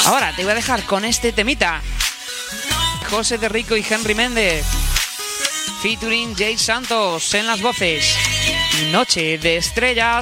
Ahora te voy a dejar con este temita. José de Rico y Henry Méndez, featuring Jay Santos en las voces. Noche de estrellas.